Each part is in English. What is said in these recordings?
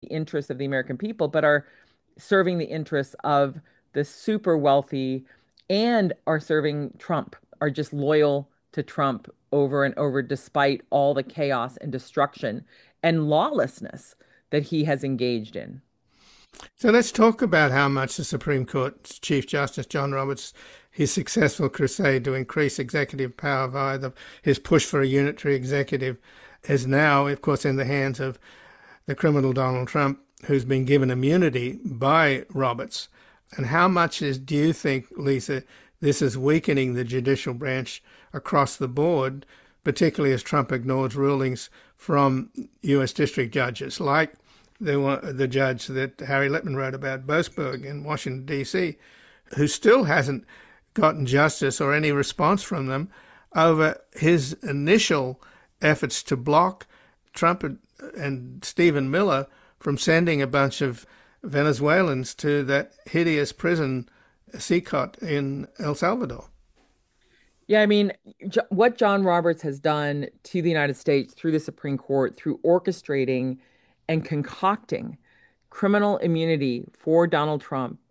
interests of the American people, but are serving the interests of the super wealthy and are serving Trump, are just loyal to Trump over and over, despite all the chaos and destruction and lawlessness that he has engaged in. So let's talk about how much the Supreme Court's Chief Justice John Roberts, his successful crusade to increase executive power via his push for a unitary executive, is now, of course, in the hands of the criminal Donald Trump, who's been given immunity by Roberts. And how much do you think, Lisa, this is weakening the judicial branch across the board, particularly as Trump ignores rulings from US district judges like the judge that Harry Litman wrote about, Boasberg in Washington, D.C., who still hasn't gotten justice or any response from them over his initial efforts to block Trump and Stephen Miller from sending a bunch of Venezuelans to that hideous prison, CICOT, in El Salvador. Yeah, I mean, what John Roberts has done to the United States through the Supreme Court, through orchestrating and concocting criminal immunity for Donald Trump,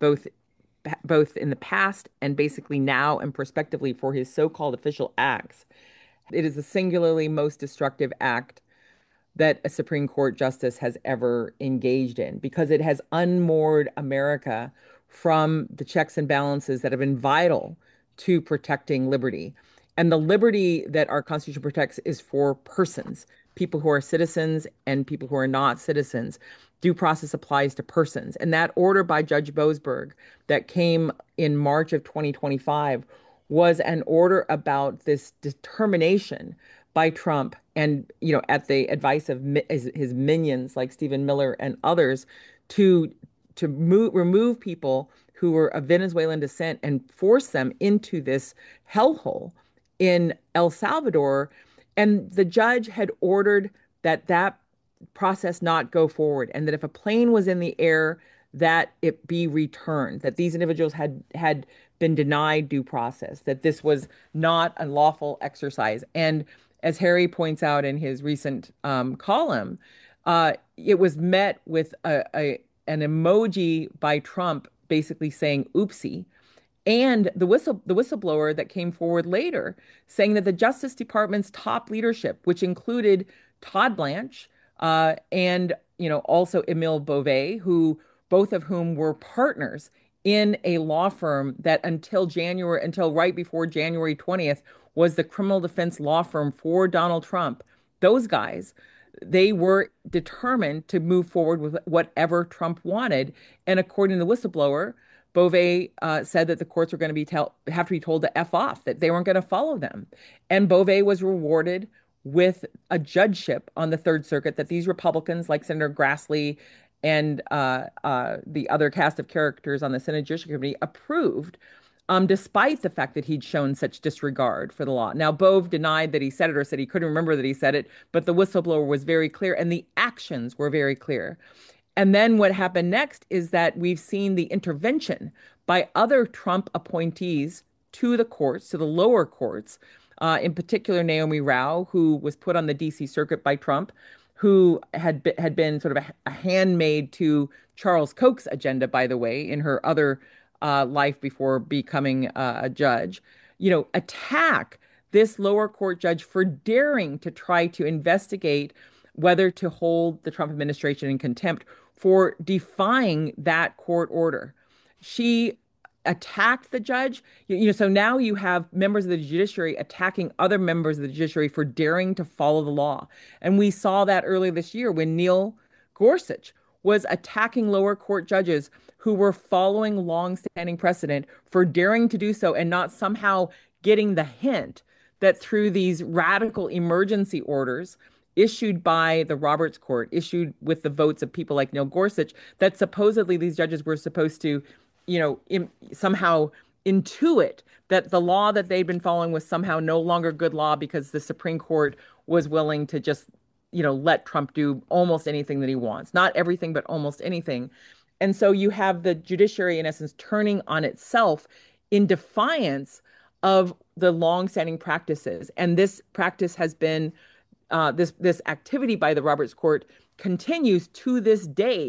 both in the past and basically now and prospectively for his so-called official acts. It is the singularly most destructive act that a Supreme Court justice has ever engaged in because it has unmoored America from the checks and balances that have been vital to protecting liberty. And the liberty that our Constitution protects is for persons, people who are citizens and people who are not citizens. Due process applies to persons. And that order by Judge Boasberg that came in March of 2025 was an order about this determination by Trump and, at the advice of his minions like Stephen Miller and others to remove people who were of Venezuelan descent and force them into this hellhole in El Salvador. And the judge had ordered that process not go forward, and that if a plane was in the air, that it be returned, that these individuals had been denied due process, that this was not a lawful exercise. And as Harry points out in his recent column, it was met with an emoji by Trump basically saying oopsie. And the whistleblower that came forward later saying that the Justice Department's top leadership, which included Todd Blanche and also Emile Beauvais, who both of whom were partners in a law firm that until right before January 20th was the criminal defense law firm for Donald Trump. Those guys, they were determined to move forward with whatever Trump wanted. And according to the whistleblower, Beauvais said that the courts were going to have to be told to F off, that they weren't going to follow them. And Beauvais was rewarded with a judgeship on the Third Circuit that these Republicans, like Senator Grassley and the other cast of characters on the Senate Judiciary Committee, approved, despite the fact that he'd shown such disregard for the law. Now, Bove denied that he said it or said he couldn't remember that he said it, but the whistleblower was very clear and the actions were very clear. And then what happened next is that we've seen the intervention by other Trump appointees to the courts, to the lower courts, in particular Naomi Rao, who was put on the D.C. Circuit by Trump, who had been sort of a handmaid to Charles Koch's agenda, by the way, in her other life before becoming a judge, attack this lower court judge for daring to try to investigate whether to hold the Trump administration in contempt for defying that court order. She attacked the judge. So now you have members of the judiciary attacking other members of the judiciary for daring to follow the law. And we saw that earlier this year when Neil Gorsuch was attacking lower court judges who were following long-standing precedent for daring to do so and not somehow getting the hint that through these radical emergency orders issued by the Roberts Court, issued with the votes of people like Neil Gorsuch, that supposedly these judges were supposed to, somehow intuit that the law that they'd been following was somehow no longer good law because the Supreme Court was willing to just, let Trump do almost anything that he wants. Not everything, but almost anything. And so you have the judiciary, in essence, turning on itself in defiance of the longstanding practices. And this practice has been this activity by the Roberts Court continues to this day.